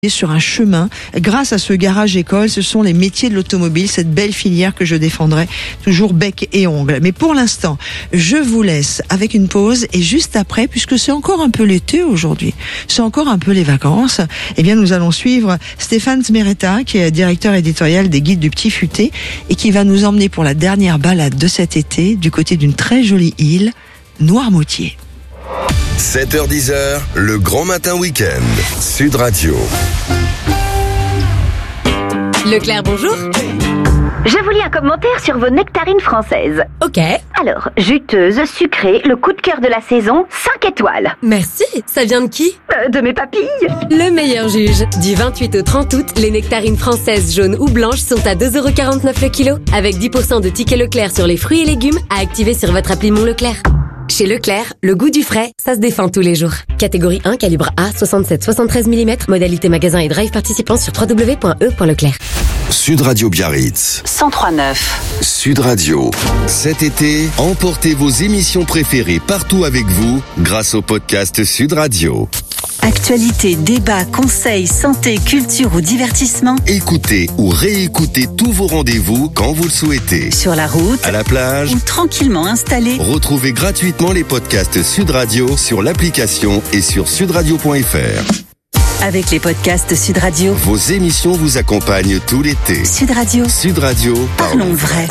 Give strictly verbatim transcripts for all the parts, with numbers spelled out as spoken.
sur un chemin. Grâce à ce garage école, ce sont les métiers de l'automobile, cette belle filière que je défendrai toujours bec et ongle. Mais pour l'instant, je vous laisse avec une pause et juste après, puisque c'est encore un peu l'été aujourd'hui, c'est encore un peu les vacances, eh bien nous allons suivre Stéphane Smereta, qui est directeur éditorial des Guides du Petit Futé et qui va nous emmener pour la dernière balade de cet été du côté d'une très jolie île, Noirmoutier. sept heures dix, le grand matin week-end, Sud Radio. Leclerc, bonjour. Je vous lis un commentaire sur vos nectarines françaises. Ok. Alors, juteuse, sucrée, le coup de cœur de la saison, cinq étoiles. Merci. Ça vient de qui ? Euh, de mes papilles. Le meilleur juge. Du vingt-huit au trente août, les nectarines françaises jaunes ou blanches sont à deux euros quarante-neuf le kilo, avec dix pour cent de tickets Leclerc sur les fruits et légumes à activer sur votre appli Mon Leclerc. Chez Leclerc, le goût du frais, ça se défend tous les jours. Catégorie un, calibre A, soixante-sept soixante-treize millimètres, modalité magasin et drive participant sur w w w point e point leclerc. Sud Radio Biarritz. cent trois neuf. Sud Radio. Cet été, emportez vos émissions préférées partout avec vous grâce au podcast Sud Radio. Actualité, débat, conseils, santé, culture ou divertissement. Écoutez ou réécoutez tous vos rendez-vous quand vous le souhaitez. Sur la route, à la plage ou tranquillement installé. Retrouvez gratuitement les podcasts Sud Radio sur l'application et sur sudradio point f r. Avec les podcasts Sud Radio, vos émissions vous accompagnent tout l'été. Sud Radio. Sud Radio. Parlons vrai.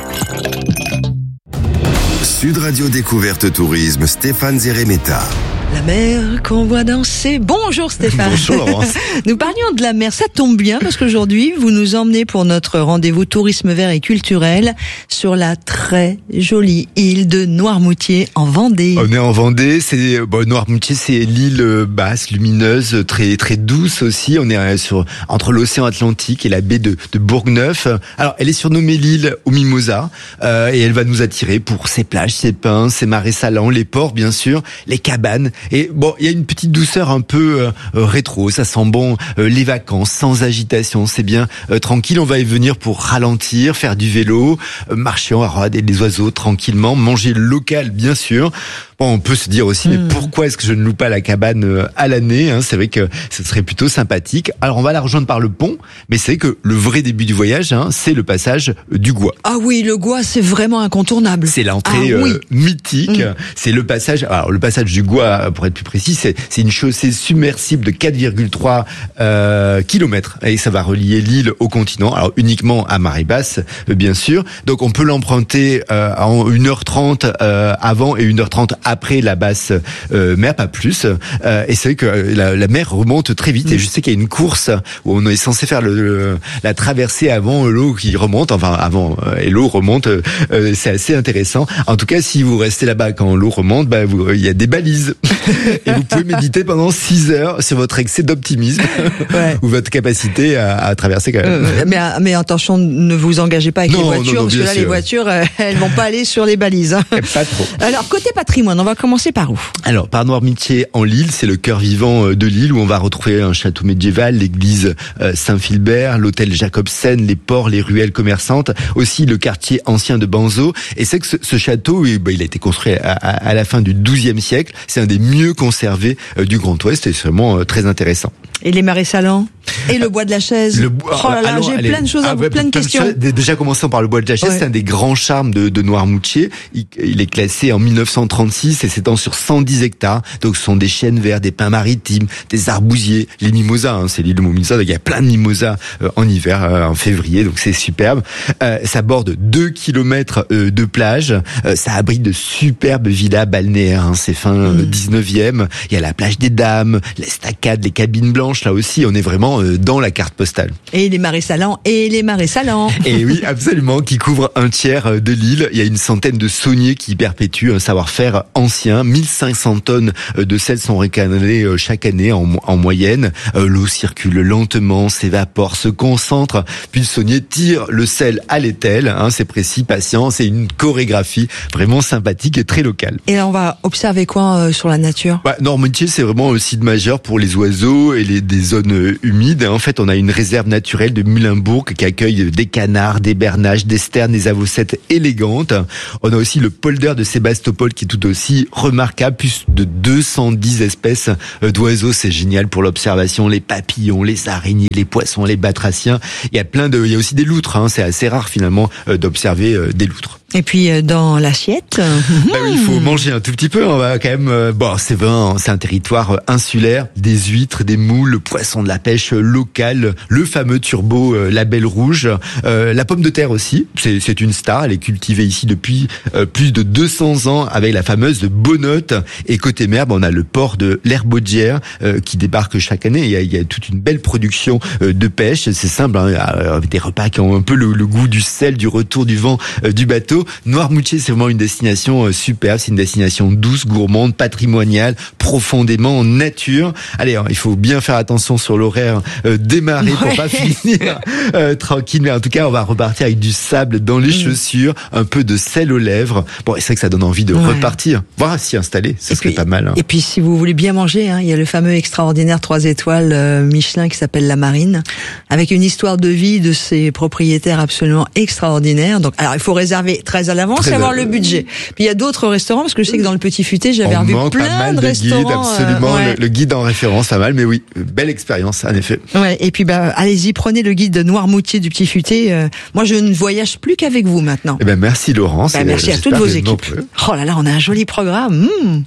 Sud Radio Découverte Tourisme, Stéphane Zeremeta. La mer qu'on voit danser. Bonjour Stéphane. Bonjour Laurence. Nous parlions de la mer, ça tombe bien parce qu'aujourd'hui vous nous emmenez pour notre rendez-vous tourisme vert et culturel sur la très jolie île de Noirmoutier en Vendée. On est en Vendée, c'est bon, Noirmoutier, c'est l'île basse, lumineuse, très très douce aussi. On est sur entre l'océan Atlantique et la baie de, de Bourgneuf. Alors elle est surnommée l'île aux mimosas euh, et elle va nous attirer pour ses plages, ses pins, ses marais salants, les ports bien sûr, les cabanes. Et bon, il y a une petite douceur un peu euh, rétro, ça sent bon euh, les vacances, sans agitation, c'est bien euh, tranquille. On va y venir pour ralentir, faire du vélo, euh, marcher en rade et les oiseaux tranquillement, manger local bien sûr. Bon, on peut se dire aussi, mais mmh. pourquoi est-ce que je ne loue pas la cabane à l'année, hein? C'est vrai que ce serait plutôt sympathique. Alors, on va la rejoindre par le pont, mais c'est que le vrai début du voyage, hein, c'est le passage du Gois. Ah oui, le Gois, c'est vraiment incontournable. C'est l'entrée ah, oui. euh, mythique. Mmh. C'est le passage. Alors, le passage du Gois, pour être plus précis, c'est, c'est une chaussée submersible de quatre virgule trois euh, kilomètres et ça va relier l'île au continent. Alors, uniquement à marée basse, euh, bien sûr. Donc, on peut l'emprunter euh, en une heure trente euh, avant et une heure trente après la basse euh, mer, pas plus. Euh, et c'est vrai que la, la mer remonte très vite. Mmh. Et je sais qu'il y a une course où on est censé faire le, le, la traversée avant l'eau qui remonte, enfin avant euh, et l'eau remonte. Euh, c'est assez intéressant. En tout cas, si vous restez là-bas quand l'eau remonte, bah, vous, il y a des balises et vous pouvez méditer pendant six heures sur votre excès d'optimisme ouais. ou votre capacité à, à traverser quand même. Euh, mais, mais attention, ne vous engagez pas avec non, les voitures, non, non, parce que là, sûr. les voitures, euh, elles vont pas aller sur les balises. Hein. Pas trop. Alors côté patrimoine, on va commencer par où ? Alors, par Noirmoutier en Lille, c'est le cœur vivant de l'île où on va retrouver un château médiéval, l'église Saint-Philbert, l'hôtel Jacobsen, les ports, les ruelles commerçantes, aussi le quartier ancien de Banzo. Et c'est que ce, ce château, il a été construit à, à, à la fin du douzième siècle. C'est un des mieux conservés du Grand Ouest et c'est vraiment très intéressant. Et les marais salants ? Et le bois de la Chaise. Le, oh là là, j'ai plein de choses à ah, vous, ouais, plein de questions. Choses, déjà commençons par le bois de la Chaise, ouais. C'est un des grands charmes de, de Noirmoutier. Il, il est classé en mille neuf cent trente-six et s'étend sur cent dix hectares. Donc ce sont des chênes verts, des pins maritimes, des arbousiers, les mimosas. Hein, c'est l'île de Mimosas. Donc il y a plein de mimosas euh, en hiver, euh, en février. Donc c'est superbe. Euh, ça borde deux kilomètres euh, de plage. Euh, ça abrite de superbes villas balnéaires. Hein, c'est fin euh, dix-neuvième. Il y a la plage des Dames, l'estacade, les cabines blanches. Là aussi, on est vraiment euh, dans la carte postale. Et les marais salants, et les marais salants. Et oui, absolument, qui couvre un tiers de l'île. Il y a une centaine de sauniers qui perpétuent un savoir-faire ancien. mille cinq cents tonnes de sel sont récanalées chaque année en, en moyenne. L'eau circule lentement, s'évapore, se concentre, puis le saunier tire le sel à l'étel. Hein, c'est précis, patient, c'est une chorégraphie vraiment sympathique et très locale. Et là, on va observer quoi euh, sur la nature ? Bah, Noirmoutier, c'est vraiment un site majeur pour les oiseaux et les, des zones humides. En fait, on a une réserve naturelle de Muhlenburg qui accueille des canards, des bernaches, des sternes, des avocettes élégantes. On a aussi le polder de Sébastopol qui est tout aussi remarquable, plus de deux cent dix espèces d'oiseaux. C'est génial pour l'observation, les papillons, les araignées, les poissons, les batraciens. Il y a plein de, il y a aussi des loutres, hein. C'est assez rare finalement d'observer des loutres. Et puis dans l'assiette, bah oui, il faut manger un tout petit peu. On va quand même. Bon, c'est vrai, c'est un territoire insulaire, des huîtres, des moules, le poisson de la pêche locale, le fameux turbo euh, label rouge, euh, la pomme de terre aussi. C'est, c'est une star. Elle est cultivée ici depuis euh, plus de deux cents ans avec la fameuse Bonote. Et côté mer, bah, on a le port de l'Herbaudière euh, qui débarque chaque année. Il y a, il y a toute une belle production euh, de pêche. C'est simple, hein, avec des repas qui ont un peu le, le goût du sel, du retour du vent euh, du bateau. Noirmoutier, c'est vraiment une destination superbe, c'est une destination douce, gourmande, patrimoniale, profondément nature. Allez, il faut bien faire attention sur l'horaire euh, démarrer pour ouais. pas finir euh, tranquille, mais en tout cas, on va repartir avec du sable dans les mmh. chaussures, un peu de sel aux lèvres. Bon, c'est vrai que ça donne envie de ouais. repartir, voire s'y installer, ce serait pas mal. Hein. Et puis, si vous voulez bien manger, hein, il y a le fameux extraordinaire trois étoiles euh, Michelin qui s'appelle La Marine, avec une histoire de vie de ses propriétaires absolument extraordinaire. Donc, alors, il faut réserver très à l'avance et avoir le budget. Puis il y a d'autres restaurants, parce que je sais que dans le Petit Futé, j'avais revu plein de, de restaurants. Guides, absolument, euh, ouais. le, le guide en référence, pas mal, mais oui, belle expérience, en effet. Ouais, et puis bah allez-y, prenez le guide de Noirmoutier du Petit Futé. Euh, moi, je ne voyage plus qu'avec vous maintenant. Eh ben merci Laurence. Bah, merci à toutes vos équipes. Oh là là, on a un joli programme. Mmh.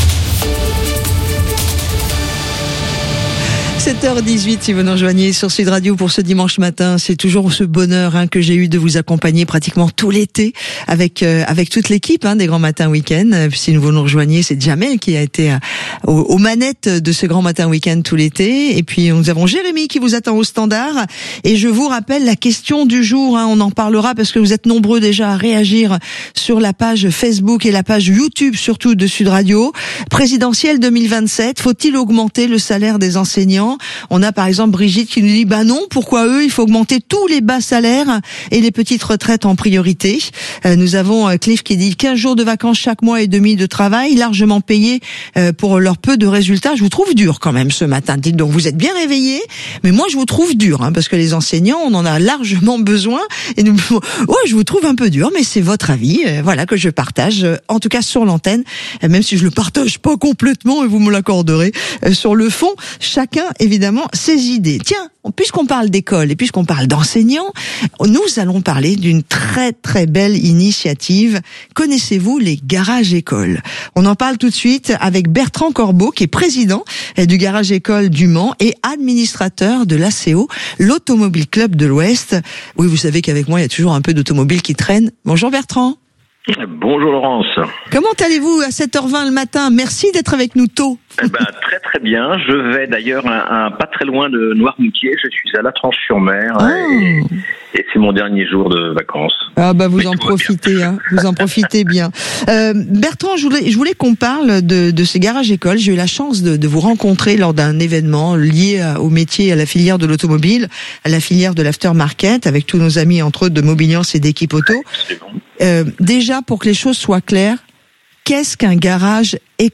sept heures dix-huit, si vous nous rejoignez sur Sud Radio pour ce dimanche matin, c'est toujours ce bonheur hein, que j'ai eu de vous accompagner pratiquement tout l'été avec euh, avec toute l'équipe hein, des Grands Matins Week-end. Si vous nous rejoignez, c'est Jamel qui a été euh, aux, aux manettes de ce Grand Matin Week-end tout l'été. Et puis nous avons Jérémy qui vous attend au standard. Et je vous rappelle la question du jour. Hein, on en parlera parce que vous êtes nombreux déjà à réagir sur la page Facebook et la page YouTube surtout de Sud Radio. Présidentielle deux mille vingt-sept, faut-il augmenter le salaire des enseignants ? On a par exemple Brigitte qui nous dit bah non, pourquoi eux, il faut augmenter tous les bas salaires et les petites retraites en priorité. Euh, nous avons euh, Cliff qui dit quinze jours de vacances chaque mois et demi de travail, largement payés euh, pour leur peu de résultats. Je vous trouve dur quand même ce matin. Dites donc, vous êtes bien réveillés, mais moi je vous trouve dur hein, parce que les enseignants, on en a largement besoin et nous, ouais, je vous trouve un peu dur, mais c'est votre avis, euh, voilà que je partage, euh, en tout cas sur l'antenne, euh, même si je le partage pas complètement et vous me l'accorderez. Euh, sur le fond, chacun évidemment ses idées. Tiens, puisqu'on parle d'école et puisqu'on parle d'enseignants, nous allons parler d'une très très belle initiative. Connaissez-vous les garages écoles ? On en parle tout de suite avec Bertrand Corbeau, qui est président du garage école du Mans et administrateur de l'A C O, l'Automobile Club de l'Ouest. Oui, vous savez qu'avec moi, il y a toujours un peu d'automobiles qui traînent. Bonjour Bertrand. Bonjour Laurence. Comment allez-vous à sept heures vingt le matin ? Merci d'être avec nous tôt. Eh ben, très très bien. Je vais d'ailleurs un, un pas très loin de Noirmoutier. Je suis à La Tranche-sur-Mer oh. et, et c'est mon dernier jour de vacances. Ah bah vous Mais en profitez, hein. Vous en profitez bien. Euh, Bertrand, je voulais, je voulais qu'on parle de, de ces garages écoles. J'ai eu la chance de, de vous rencontrer lors d'un événement lié à, au métier, à la filière de l'automobile, à la filière de l'aftermarket, avec tous nos amis entre autres de Mobiliance et d'Équipe Auto. Euh, déjà, pour que les choses soient claires, qu'est-ce qu'un garage école ?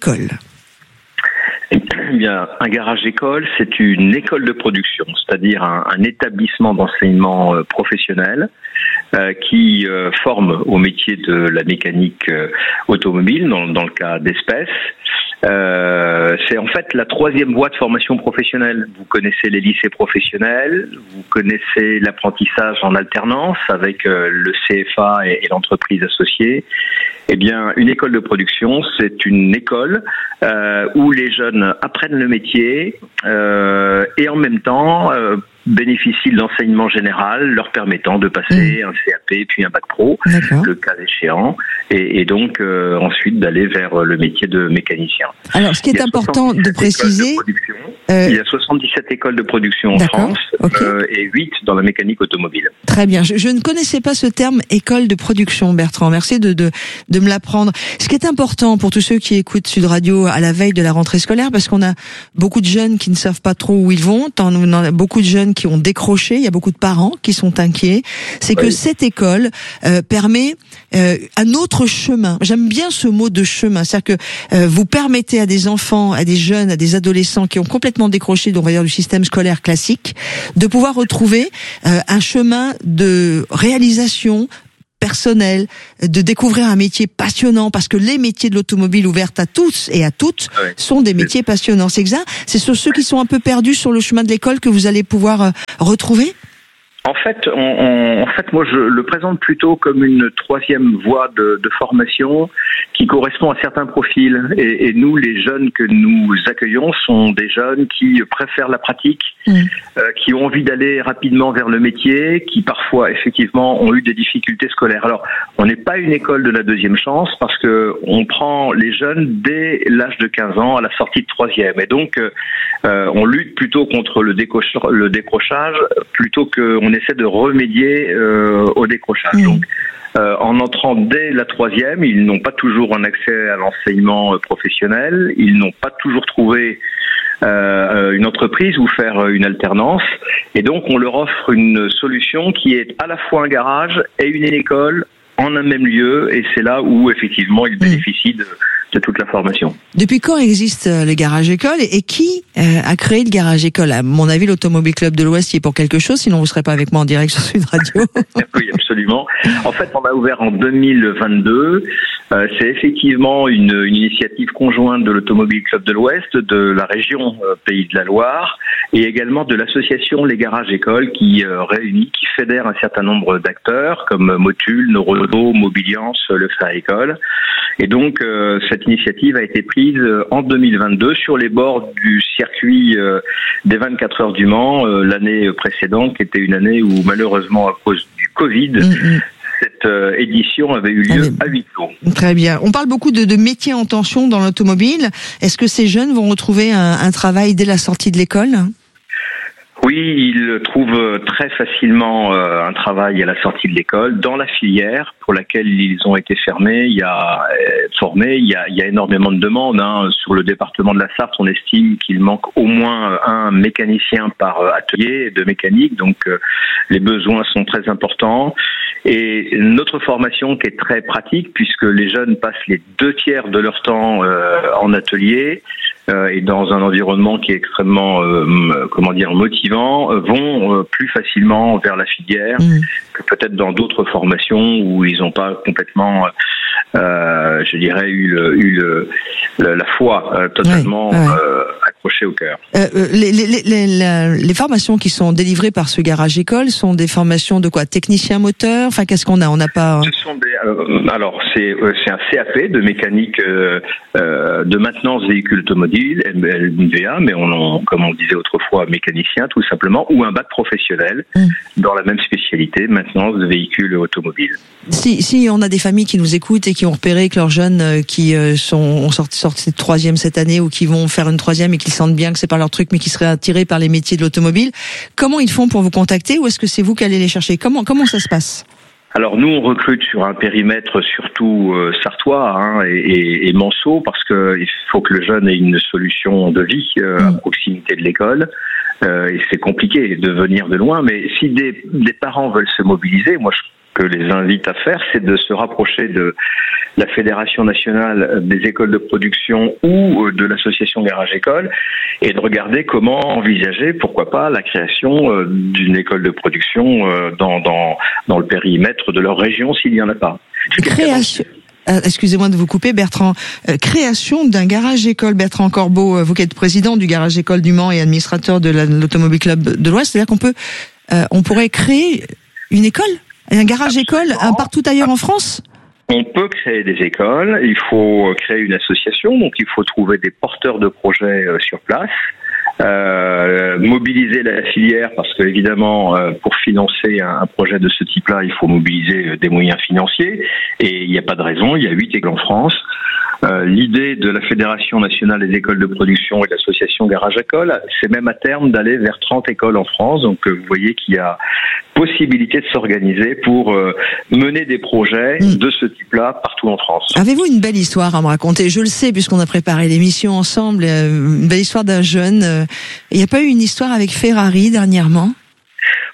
Eh bien, un garage école, c'est une école de production, c'est-à-dire un, un établissement d'enseignement euh, professionnel euh, qui euh, forme au métier de la mécanique euh, automobile, dans, dans le cas d'espèces. Euh, c'est en fait la troisième voie de formation professionnelle. Vous connaissez les lycées professionnels, vous connaissez l'apprentissage en alternance avec euh, le C F A et, et l'entreprise associée. Eh bien, une école de production, c'est une école euh, où les jeunes apprennent le métier euh, et en même temps euh, bénéficient de l'enseignement général, leur permettant de passer mmh. un C A P puis un bac pro, D'accord. le cas échéant, et, et donc euh, ensuite d'aller vers le métier de mécanicien. Alors, ce qui est important de préciser, de euh... il y a soixante-dix-sept écoles de production en D'accord. France okay. euh, et huit dans la mécanique automobile. Très bien. Je, je ne connaissais pas ce terme école de production, Bertrand. Merci de de de me l'apprendre. Ce qui est important pour tous ceux qui écoutent Sud Radio à la veille de la rentrée scolaire, parce qu'on a beaucoup de jeunes qui ne savent pas trop où ils vont, on a beaucoup de jeunes qui ont décroché, il y a beaucoup de parents qui sont inquiets, c'est que oui. cette école euh, permet euh, un autre chemin. J'aime bien ce mot de chemin, c'est-à-dire que euh, vous permettez à des enfants, à des jeunes, à des adolescents qui ont complètement décroché, on va dire, du système scolaire classique, de pouvoir retrouver euh, un chemin de réalisation personnel, de découvrir un métier passionnant, parce que les métiers de l'automobile ouverts à tous et à toutes ouais. sont des métiers passionnants. C'est exact. C'est sur ceux qui sont un peu perdus sur le chemin de l'école que vous allez pouvoir euh, retrouver. En fait, on, on, en fait, moi, je le présente plutôt comme une troisième voie de, de formation qui correspond à certains profils. Et, et nous, les jeunes que nous accueillons, sont des jeunes qui préfèrent la pratique, mmh. euh, qui ont envie d'aller rapidement vers le métier, qui parfois, effectivement, ont eu des difficultés scolaires. Alors, on n'est pas une école de la deuxième chance parce que on prend les jeunes dès l'âge de quinze ans à la sortie de troisième. Et donc, euh, on lutte plutôt contre le, décrochage, le décrochage plutôt qu'on essaie de remédier euh, au décrochage. Mmh. Donc, euh, en entrant dès la troisième, ils n'ont pas toujours un accès à l'enseignement euh, professionnel, ils n'ont pas toujours trouvé euh, une entreprise ou faire une alternance, et donc on leur offre une solution qui est à la fois un garage et une école en un même lieu, et c'est là où effectivement ils bénéficient de, de toute la formation. Depuis quand existe le garage école et qui euh, a créé le garage école? À mon avis, l'Automobile Club de l'Ouest y est pour quelque chose, sinon vous ne serez pas avec moi en direct sur Sud Radio. Oui, absolument. En fait, on a ouvert en deux mille vingt-deux. Euh, c'est effectivement une, une initiative conjointe de l'Automobile Club de l'Ouest, de la région euh, Pays de la Loire, et également de l'association Les Garages Écoles qui euh, réunit, qui fédère un certain nombre d'acteurs comme Motul, Neurodo, Mobiliance, Le Fer École. Et donc, euh, cette initiative a été prise en deux mille vingt-deux sur les bords du circuit euh, des vingt-quatre heures du Mans, euh, l'année précédente, qui était une année où, malheureusement, à cause du Covid, mmh. cette euh, édition avait eu lieu à huis clos. Très bien. On parle beaucoup de, de métiers en tension dans l'automobile. Est-ce que ces jeunes vont retrouver un, un travail dès la sortie de l'école ? Oui, ils trouvent très facilement euh, un travail à la sortie de l'école dans la filière pour laquelle ils ont été fermés. Il y a euh, formés. Il y a, il y a énormément de demandes. Hein. Sur le département de la Sarthe, on estime qu'il manque au moins un mécanicien par atelier de mécanique. Donc, euh, les besoins sont très importants. Et notre formation qui est très pratique, puisque les jeunes passent les deux tiers de leur temps euh, en atelier euh, et dans un environnement qui est extrêmement, euh, comment dire, motivant, euh, vont euh, plus facilement vers la filière mmh. que peut-être dans d'autres formations où ils n'ont pas complètement, euh, je dirais, eu, le, eu le, le, la foi euh, totalement ouais, ouais. Euh, accrochée au cœur. Euh, les, les, les, les, les formations qui sont délivrées par ce garage école sont des formations de quoi? Technicien moteur? Enfin, qu'est-ce qu'on a? On n'a pas. Ce sont des, euh, alors, c'est, euh, c'est un C A P de mécanique euh, euh, de maintenance véhicule automobile, M V A, mais on, on, comme on disait autrefois, mécanicien tout simplement, ou un bac professionnel mmh. dans la même spécialité, maintenance de véhicules automobiles. Si, si on a des familles qui nous écoutent et qui ont repéré que leurs jeunes euh, qui euh, sont ont sorti, sorti de troisième cette année ou qui vont faire une troisième et qui sentent bien que c'est pas leur truc, mais qui seraient attirés par les métiers de l'automobile, comment ils font pour vous contacter, ou est-ce que c'est vous qui allez les chercher? Comment comment ça se passe? Alors nous, on recrute sur un périmètre surtout euh, sartois hein, et, et, et Manceau, parce que il faut que le jeune ait une solution de vie euh, à proximité de l'école. Euh, et c'est compliqué de venir de loin, mais si des, des parents veulent se mobiliser, moi je que les invite à faire, c'est de se rapprocher de la Fédération nationale des écoles de production ou de l'association Garage École et de regarder comment envisager, pourquoi pas, la création d'une école de production dans, dans, dans le périmètre de leur région s'il n'y en a pas. Création. Euh, excusez-moi de vous couper, Bertrand. Euh, création d'un garage école, Bertrand Corbeau, vous qui êtes président du garage école du Mans et administrateur de la, l'Automobile Club de l'Ouest, c'est-à-dire qu'on peut, euh, on pourrait créer une école, un garage école, un partout ailleurs en France. On peut créer des écoles, il faut créer une association, donc il faut trouver des porteurs de projets euh, sur place. Euh, mobiliser la filière parce que évidemment euh, pour financer un, un projet de ce type-là, il faut mobiliser des moyens financiers et il n'y a pas de raison, il y a huit écoles en France. Euh, l'idée de la Fédération nationale des écoles de production et de l'association Garage École, c'est même à terme d'aller vers trente écoles en France. Donc euh, vous voyez qu'il y a possibilité de s'organiser pour euh, mener des projets mmh. de ce type-là partout en France. Avez-vous une belle histoire à me raconter? Je le sais puisqu'on a préparé l'émission ensemble, euh, une belle histoire d'un jeune. Il euh, n'y a pas eu une histoire avec Ferrari dernièrement?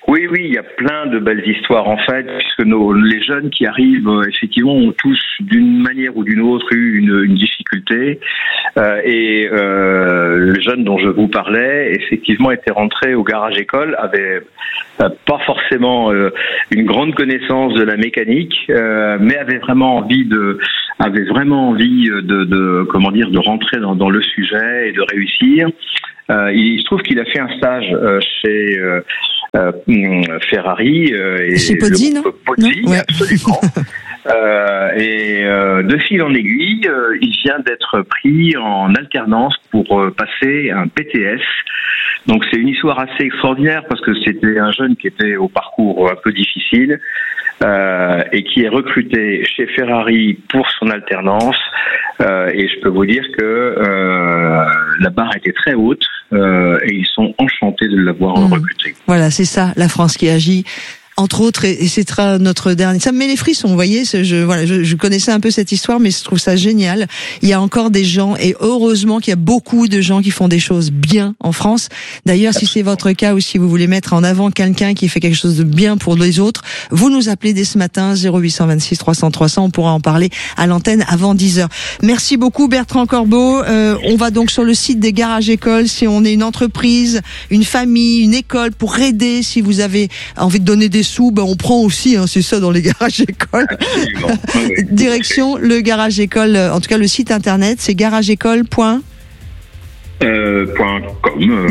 Oui, oui, il y a plein de belles histoires en fait, puisque nos, les jeunes qui arrivent, euh, effectivement, ont tous d'une manière ou d'une autre eu une, une difficulté. Euh, et euh, le jeune dont je vous parlais, effectivement, était rentré au garage école, avait euh, pas forcément euh, une grande connaissance de la mécanique, euh, mais avait vraiment envie de, avait vraiment envie de, de comment dire, de rentrer dans, dans le sujet et de réussir. Euh, il, il se trouve qu'il a fait un stage euh, chez euh, euh, Ferrari euh, et chez Pozzi, non, Pozzi, non ouais. Absolument. euh, et euh, de fil en aiguille, euh, il vient d'être pris en alternance pour euh, passer un P T S. Donc c'est une histoire assez extraordinaire parce que c'était un jeune qui était au parcours un peu difficile euh, et qui est recruté chez Ferrari pour son alternance. Euh, et je peux vous dire que euh, la barre était très haute euh, et ils sont enchantés de l'avoir mmh. recruté. Voilà, c'est ça, la France qui agit. Entre autres, et c'est notre dernier. Ça me met les frissons, vous voyez. Je, voilà, je, je connaissais un peu cette histoire, mais je trouve ça génial. Il y a encore des gens, et heureusement qu'il y a beaucoup de gens qui font des choses bien en France. D'ailleurs, si c'est votre cas ou si vous voulez mettre en avant quelqu'un qui fait quelque chose de bien pour les autres, vous nous appelez dès ce matin zéro huit cent vingt-six trois cents trois cents. On pourra en parler à l'antenne avant dix heures. Merci beaucoup, Bertrand Corbeau. Euh, on va donc sur le site des garages écoles. Si on est une entreprise, une famille, une école, pour aider, si vous avez envie de donner des sous, ben on prend aussi, hein, c'est ça dans les garages écoles. Oui. Direction le garage école, en tout cas le site internet, c'est garage école point Euh, point com. Euh,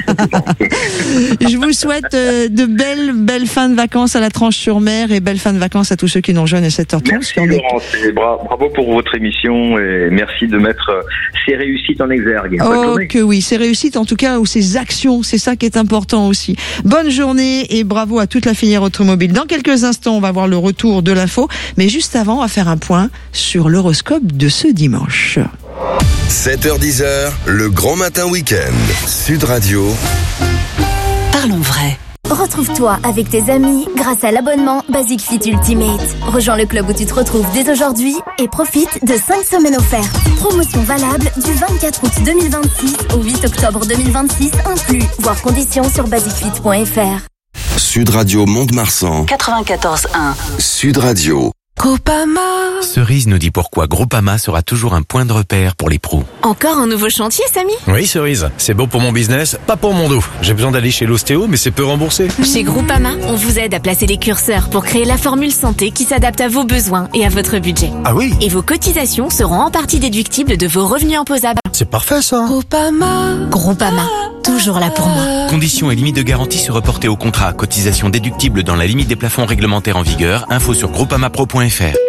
Je vous souhaite euh, de belles, belles fins de vacances à la Tranche-sur-Mer et belles fins de vacances à tous ceux qui nous rejoignent à sept heures trente. Merci Laurence, et bra- bravo pour votre émission et merci de mettre euh, ces réussites en exergue. Oh que oui, ces réussites en tout cas, ou ces actions, c'est ça qui est important aussi. Bonne journée et bravo à toute la filière automobile. Dans quelques instants, on va voir le retour de l'info, mais juste avant, on va faire un point sur l'horoscope de ce dimanche. sept heures dix, le grand matin week-end. Sud Radio. Parlons vrai. Retrouve-toi avec tes amis grâce à l'abonnement Basic Fit Ultimate. Rejoins le club où tu te retrouves dès aujourd'hui et profite de cinq semaines offertes. Promotion valable du vingt-quatre août deux mille vingt-six au huit octobre deux mille vingt-six inclus. Voir conditions sur basic fit point f r. Sud Radio Mont-de-Marsan. quatre-vingt-quatorze un. Sud Radio. Groupama. Cerise nous dit pourquoi Groupama sera toujours un point de repère pour les pros. Encore un nouveau chantier, Samy ? Oui, Cerise. C'est beau pour mon business, pas pour mon dos. J'ai besoin d'aller chez l'ostéo, mais c'est peu remboursé. Chez Groupama, on vous aide à placer les curseurs pour créer la formule santé qui s'adapte à vos besoins et à votre budget. Ah oui ? Et vos cotisations seront en partie déductibles de vos revenus imposables. C'est parfait, ça. Groupama. Groupama. Toujours là pour moi. Conditions et limites de garantie se reporter au contrat. Cotisation déductible dans la limite des plafonds réglementaires en vigueur. Info sur groupamapro point f r.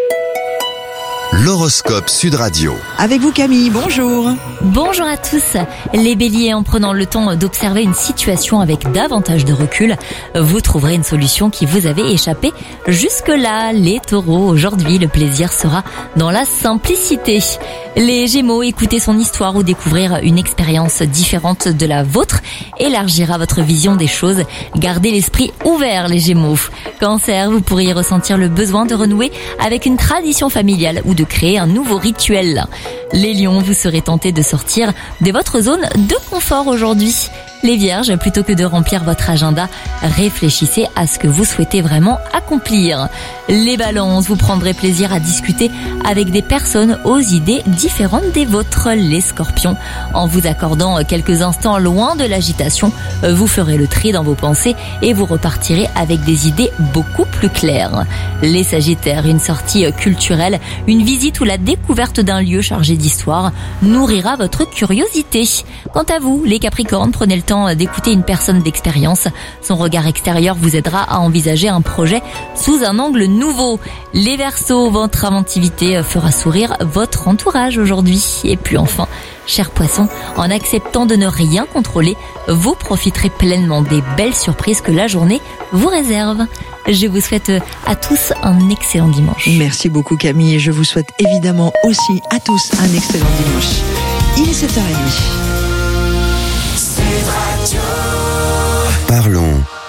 L'horoscope Sud Radio. Avec vous Camille, bonjour. Bonjour à tous. Les béliers, en prenant le temps d'observer une situation avec davantage de recul, vous trouverez une solution qui vous avait échappé jusque-là. Les taureaux, aujourd'hui, le plaisir sera dans la simplicité. Les gémeaux, écouter son histoire ou découvrir une expérience différente de la vôtre élargira votre vision des choses. Gardez l'esprit ouvert, les gémeaux. Cancer, vous pourriez ressentir le besoin de renouer avec une tradition familiale ou de créer un nouveau rituel. Les lions, vous serez tentés de sortir de votre zone de confort aujourd'hui. Les vierges, plutôt que de remplir votre agenda, réfléchissez à ce que vous souhaitez vraiment accomplir. Les balances, vous prendrez plaisir à discuter avec des personnes aux idées différentes des vôtres. Les scorpions, en vous accordant quelques instants loin de l'agitation, vous ferez le tri dans vos pensées et vous repartirez avec des idées beaucoup plus claires. Les sagittaires, une sortie culturelle, une visite ou la découverte d'un lieu chargé d'histoire nourrira votre curiosité. Quant à vous, les capricornes, prenez le temps d'écouter une personne d'expérience. Son regard extérieur vous aidera à envisager un projet sous un angle nouveau. Les Verseaux, votre inventivité fera sourire votre entourage aujourd'hui. Et puis enfin, chers poissons, en acceptant de ne rien contrôler, vous profiterez pleinement des belles surprises que la journée vous réserve. Je vous souhaite à tous un excellent dimanche. Merci beaucoup Camille et je vous souhaite évidemment aussi à tous un excellent dimanche. Il est sept heures trente. Parlons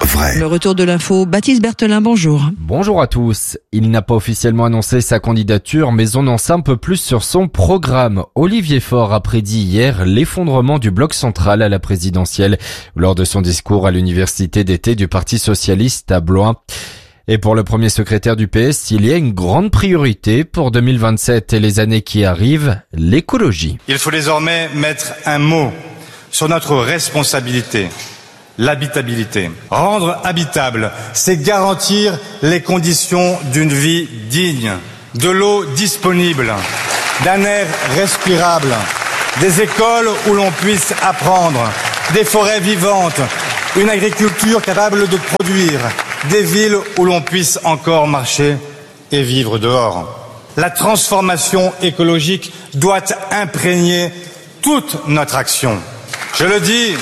vrai. Le retour de l'info, Baptiste Berthelin, bonjour. Bonjour à tous. Il n'a pas officiellement annoncé sa candidature, mais on en sait un peu plus sur son programme. Olivier Faure a prédit hier l'effondrement du bloc central à la présidentielle lors de son discours à l'université d'été du Parti socialiste à Blois. Et pour le premier secrétaire du P S, il y a une grande priorité pour deux mille vingt-sept et les années qui arrivent, l'écologie. Il faut désormais mettre un mot sur notre responsabilité, l'habitabilité. Rendre habitable, c'est garantir les conditions d'une vie digne, de l'eau disponible, d'un air respirable, des écoles où l'on puisse apprendre, des forêts vivantes, une agriculture capable de produire, des villes où l'on puisse encore marcher et vivre dehors. La transformation écologique doit imprégner toute notre action. Je le dis,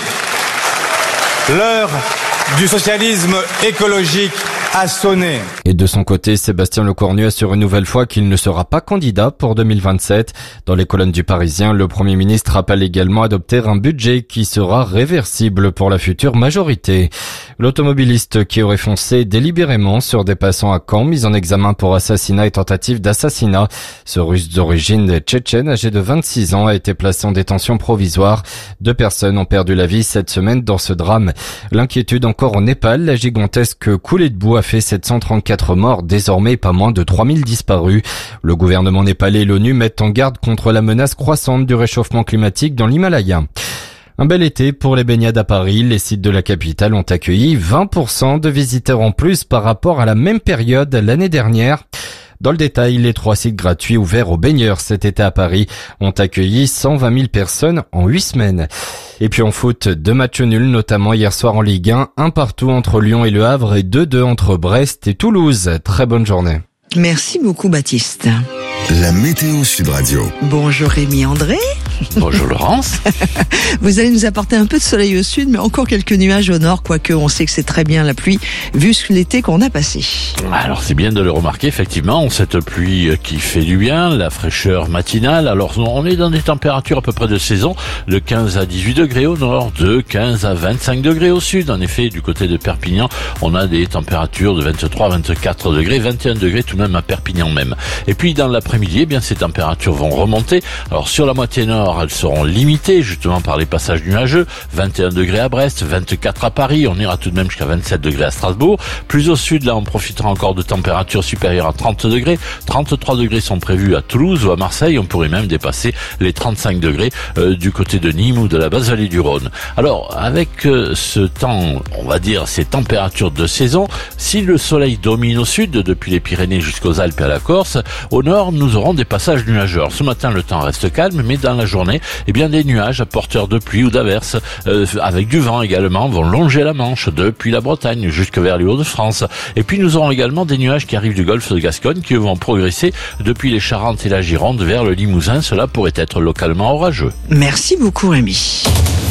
l'heure du socialisme écologique a sonné. Et de son côté, Sébastien Lecornu assure une nouvelle fois qu'il ne sera pas candidat pour deux mille vingt-sept. Dans les colonnes du Parisien, le Premier ministre appelle également à adopter un budget qui sera réversible pour la future majorité. L'automobiliste qui aurait foncé délibérément sur des passants à Caen, mis en examen pour assassinat et tentative d'assassinat. Ce Russe d'origine tchétchène, âgé de vingt-six ans, a été placé en détention provisoire. Deux personnes ont perdu la vie cette semaine dans ce drame. L'inquiétude encore au Népal, la gigantesque coulée de boue a fait sept cent trente-quatre morts, désormais pas moins de trois mille disparus. Le gouvernement népalais et l'ONU mettent en garde contre la menace croissante du réchauffement climatique dans l'Himalaya. Un bel été pour les baignades à Paris. Les sites de la capitale ont accueilli vingt pour cent de visiteurs en plus par rapport à la même période l'année dernière. Dans le détail, les trois sites gratuits ouverts aux baigneurs cet été à Paris ont accueilli cent vingt mille personnes en huit semaines. Et puis en foot, deux matchs nuls, notamment hier soir en Ligue un, un partout entre Lyon et Le Havre et deux deux entre Brest et Toulouse. Très bonne journée. Merci beaucoup Baptiste. La météo Sud Radio. Bonjour Rémi André. Bonjour Laurence. Vous allez nous apporter un peu de soleil au sud, mais encore quelques nuages au nord, quoique on sait que c'est très bien la pluie, vu l'été qu'on a passé. Alors c'est bien de le remarquer, effectivement, cette pluie qui fait du bien, la fraîcheur matinale. Alors on est dans des températures à peu près de saison, de quinze à dix-huit degrés au nord, de quinze à vingt-cinq degrés au sud. En effet, du côté de Perpignan, on a des températures de vingt-trois à vingt-quatre degrés, vingt et un degrés tout de même à Perpignan même. Et puis dans l'après-midi, eh bien ces températures vont remonter. Alors sur la moitié nord, elles seront limitées justement par les passages nuageux. vingt et un degrés à Brest, vingt-quatre à Paris, on ira tout de même jusqu'à vingt-sept degrés à Strasbourg. Plus au sud, là, on profitera encore de températures supérieures à trente degrés. trente-trois degrés sont prévus à Toulouse ou à Marseille. On pourrait même dépasser les trente-cinq degrés euh, du côté de Nîmes ou de la basse vallée du Rhône. Alors, avec euh, ce temps, on va dire ces températures de saison, si le soleil domine au sud, depuis les Pyrénées jusqu'aux Alpes et à la Corse, au nord, nous aurons des passages nuageux. Alors, ce matin, le temps reste calme, mais dans la journée, eh bien, des nuages à porteurs de pluie ou d'averses, euh, avec du vent également, vont longer la Manche depuis la Bretagne jusque vers les Hauts-de-France. Et puis, nous aurons également des nuages qui arrivent du golfe de Gascogne, qui vont progresser depuis les Charentes et la Gironde vers le Limousin. Cela pourrait être localement orageux. Merci beaucoup, Rémi.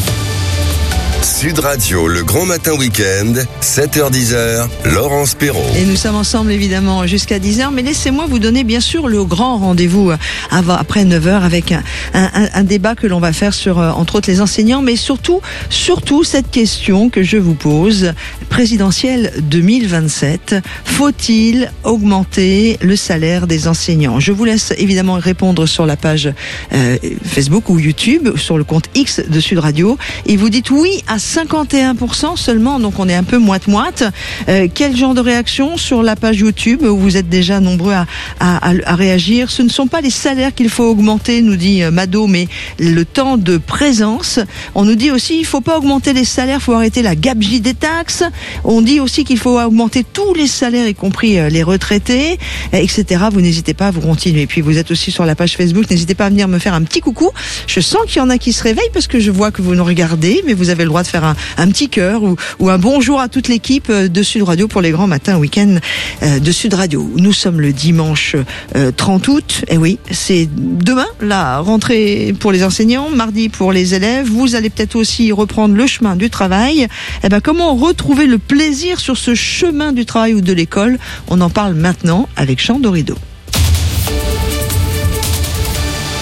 Sud Radio, le grand matin week-end, sept heures dix, Laurence Perrault. Et nous sommes ensemble évidemment jusqu'à dix heures, mais laissez-moi vous donner bien sûr le grand rendez-vous après neuf heures avec un, un, un débat que l'on va faire sur entre autres les enseignants, mais surtout, surtout cette question que je vous pose, présidentielle deux mille vingt-sept, faut-il augmenter le salaire des enseignants? Je vous laisse évidemment répondre sur la page euh, Facebook ou YouTube, sur le compte X de Sud Radio, et vous dites oui à cinquante et un pour cent seulement, donc on est un peu moite-moite. Euh, quel genre de réaction sur la page YouTube où vous êtes déjà nombreux à, à, à réagir? Ce ne sont pas les salaires qu'il faut augmenter, nous dit Mado, mais le temps de présence. On nous dit aussi il faut pas augmenter les salaires, il faut arrêter la gabegie des taxes. On dit aussi qu'il faut augmenter tous les salaires, y compris les retraités, et cetera. Vous n'hésitez pas à vous continuer. Et puis vous êtes aussi sur la page Facebook, n'hésitez pas à venir me faire un petit coucou. Je sens qu'il y en a qui se réveillent parce que je vois que vous nous regardez, mais vous avez le droit de faire un, un petit cœur ou, ou un bonjour à toute l'équipe de Sud Radio pour les grands matins week-end de Sud Radio. Nous sommes le dimanche trente août, et oui, c'est demain la rentrée pour les enseignants, mardi pour les élèves. Vous allez peut-être aussi reprendre le chemin du travail. Eh ben, comment retrouver le plaisir sur ce chemin du travail ou de l'école? On en parle maintenant avec Jean Dorido.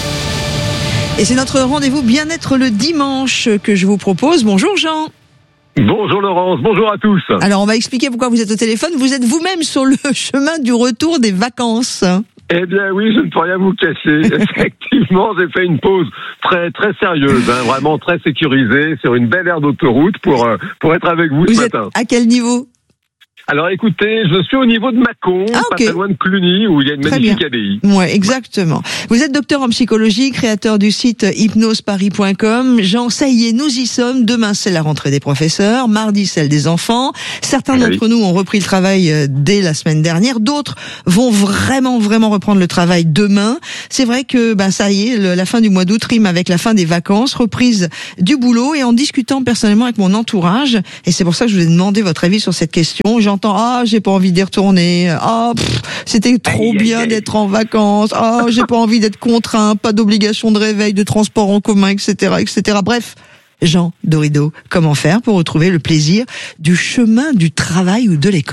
Et c'est notre rendez-vous bien-être le dimanche que je vous propose. Bonjour Jean. Bonjour Laurence, bonjour à tous. Alors on va expliquer pourquoi vous êtes au téléphone. Vous êtes vous-même sur le chemin du retour des vacances. Eh bien oui, je ne peux rien vous cacher. Effectivement, j'ai fait une pause très très sérieuse, hein, vraiment très sécurisée, sur une belle aire d'autoroute pour euh, pour être avec vous, vous ce êtes matin. À quel niveau ? Alors écoutez, je suis au niveau de Mâcon, ah, okay. pas très loin de Cluny, où il y a une très magnifique bien. abbaye. Ouais, exactement. Vous êtes docteur en psychologie, créateur du site hypnose paris point com. Jean, ça y est, nous y sommes. Demain, c'est la rentrée des professeurs. Mardi, celle des enfants. Certains ah, d'entre oui. nous ont repris le travail dès la semaine dernière. D'autres vont vraiment, vraiment reprendre le travail demain. C'est vrai que, ben, ça y est, la fin du mois d'août rime avec la fin des vacances, reprise du boulot. Et en discutant personnellement avec mon entourage, et c'est pour ça que je vous ai demandé votre avis sur cette question, Jean, ah, j'ai pas envie d'y retourner. Ah, pff, c'était trop aïe, bien aïe, d'être aïe. en vacances. Ah, j'ai pas envie d'être contraint, pas d'obligation de réveil, de transport en commun, et cetera, et cetera. Bref, Jean Dorido, comment faire pour retrouver le plaisir du chemin du travail ou de l'école ?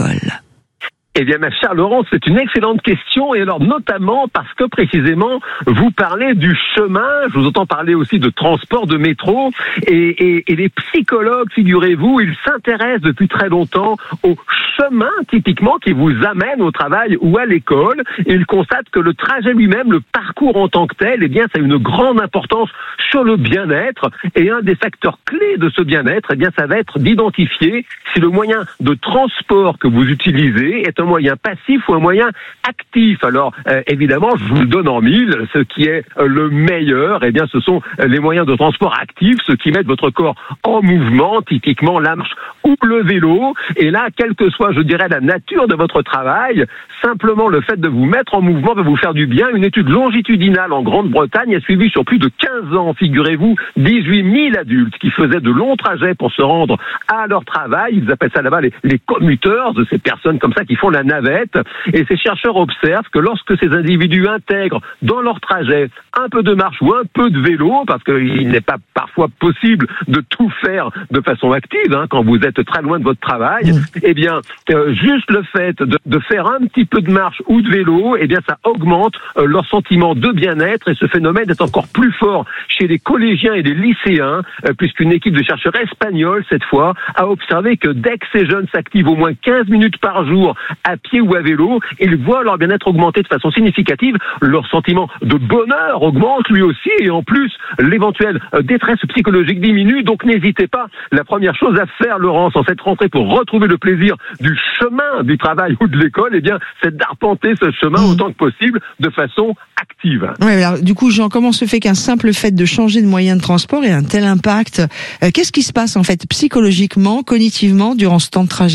Eh bien, ma chère Laurence, c'est une excellente question, et alors notamment parce que précisément, vous parlez du chemin, je vous entends parler aussi de transport, de métro, et, et, et les psychologues, figurez-vous, ils s'intéressent depuis très longtemps au chemin, typiquement, qui vous amène au travail ou à l'école, et ils constatent que le trajet lui-même, le parcours en tant que tel, eh bien, ça a une grande importance sur le bien-être, et un des facteurs clés de ce bien-être, eh bien, ça va être d'identifier si le moyen de transport que vous utilisez est un moyen passif ou un moyen actif. Alors, euh, évidemment, je vous le donne en mille. Ce qui est euh, le meilleur, eh bien, ce sont euh, les moyens de transport actifs, ceux qui mettent votre corps en mouvement, typiquement la marche ou le vélo. Et là, quelle que soit, je dirais, la nature de votre travail, simplement le fait de vous mettre en mouvement va vous faire du bien. Une étude longitudinale en Grande-Bretagne a suivi sur plus de quinze ans, figurez-vous, dix-huit mille adultes qui faisaient de longs trajets pour se rendre à leur travail. Ils appellent ça là-bas les, les commuteurs, de ces personnes comme ça qui font la navette, et ces chercheurs observent que lorsque ces individus intègrent dans leur trajet un peu de marche ou un peu de vélo, parce qu'il n'est pas parfois possible de tout faire de façon active, hein, quand vous êtes très loin de votre travail, mmh. eh bien, euh, juste le fait de, de faire un petit peu de marche ou de vélo, eh bien, ça augmente euh, leur sentiment de bien-être, et ce phénomène est encore plus fort chez les collégiens et les lycéens, euh, puisqu'une équipe de chercheurs espagnols, cette fois, a observé que dès que ces jeunes s'activent au moins quinze minutes par jour à pied ou à vélo, ils voient leur bien-être augmenter de façon significative, leur sentiment de bonheur augmente lui aussi, et en plus, l'éventuelle détresse psychologique diminue. Donc n'hésitez pas, la première chose à faire, Laurence, en cette rentrée pour retrouver le plaisir du chemin du travail ou de l'école, eh bien, c'est d'arpenter ce chemin mmh. autant que possible de façon active. Oui, alors du coup, Jean, comment se fait qu'un simple fait de changer de moyen de transport ait un tel impact ? euh, Qu'est-ce qui se passe en fait psychologiquement, cognitivement durant ce temps de trajet ?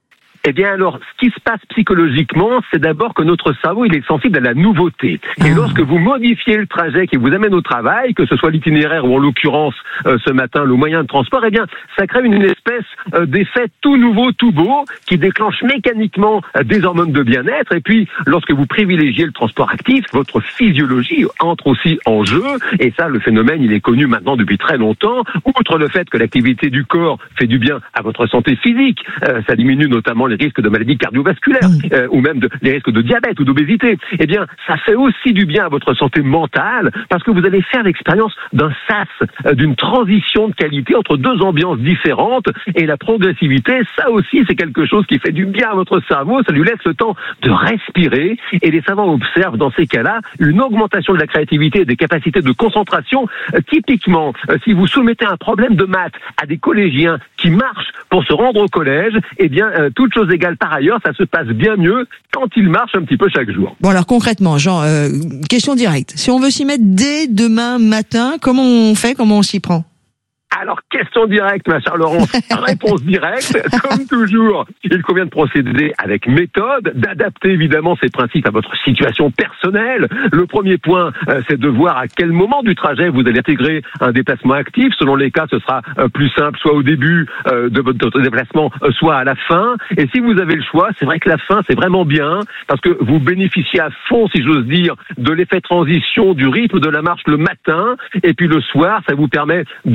Eh bien alors, ce qui se passe psychologiquement, c'est d'abord que notre cerveau, il est sensible à la nouveauté. Et lorsque vous modifiez le trajet qui vous amène au travail, que ce soit l'itinéraire ou en l'occurrence euh, ce matin le moyen de transport, eh bien ça crée une espèce euh, d'effet tout nouveau, tout beau, qui déclenche mécaniquement euh, des hormones de bien-être. Et puis, lorsque vous privilégiez le transport actif, votre physiologie entre aussi en jeu. Et ça, le phénomène, il est connu maintenant depuis très longtemps. Outre le fait que l'activité du corps fait du bien à votre santé physique, euh, ça diminue notamment les risques de maladies cardiovasculaires, euh, ou même de, les risques de diabète ou d'obésité, eh bien, ça fait aussi du bien à votre santé mentale, parce que vous allez faire l'expérience d'un sas, euh, d'une transition de qualité entre deux ambiances différentes, et la progressivité, ça aussi, c'est quelque chose qui fait du bien à votre cerveau, ça lui laisse le temps de respirer, et les savants observent dans ces cas-là une augmentation de la créativité et des capacités de concentration. Euh, typiquement, euh, si vous soumettez un problème de maths à des collégiens qui marchent pour se rendre au collège, eh bien, euh, toute chose égale par ailleurs, ça se passe bien mieux quand ils marchent un petit peu chaque jour. Bon alors concrètement, Jean, euh, question directe. Si on veut s'y mettre dès demain matin, comment on fait, comment on s'y prend ? Alors, question directe, ma chère Laurence, réponse directe. Comme toujours, il convient de procéder avec méthode, d'adapter évidemment ces principes à votre situation personnelle. Le premier point, euh, c'est de voir à quel moment du trajet vous allez intégrer un déplacement actif. Selon les cas, ce sera euh, plus simple, soit au début euh, de votre déplacement, euh, soit à la fin. Et si vous avez le choix, c'est vrai que la fin, c'est vraiment bien, parce que vous bénéficiez à fond, si j'ose dire, de l'effet transition, du rythme de la marche le matin. Et puis le soir, ça vous permet de décompresser